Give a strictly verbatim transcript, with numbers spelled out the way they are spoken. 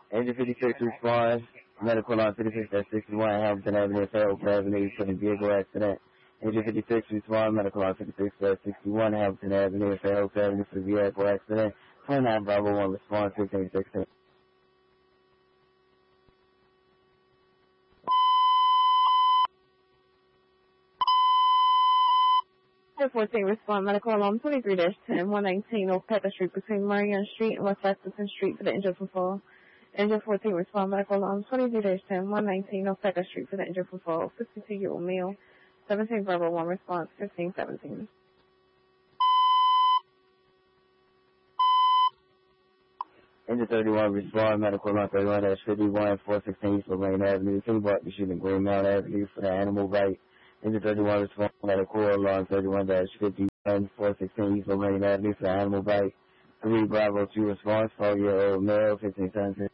Engine fifty-six responds. Medical line fifty-six at sixty-one Hamilton Avenue, Fairhope Avenue, for the vehicle accident. Engine fifty-six responds. Medical line fifty-six at sixty-one Hamilton Avenue, Fairhope Avenue, for the vehicle accident. twenty-nine Bravo one response, fifteen sixteen. fourteen respond medical alarm twenty-three dash ten, one nineteen North Pepper Street between Marion Street and West Lexington Street for the injured for fall. Engine fourteen respond medical alarm twenty-three dash ten, one nineteen North Pepper Street for the injured for fall. fifty-two-year-old male. seventeen Bravo one response, fifteen seventeen. Engine thirty-one respond medical line thirty-one dash fifty-one, four sixteen East Lorraine Avenue, two Buck shooting Green Mount Avenue for the animal bite. Engine thirty-one respond medical alarm thirty-one dash fifty-one, four sixteen East Lorraine Avenue for the animal bite. three Bravo two response, four-year-old male, fifteen seventeen.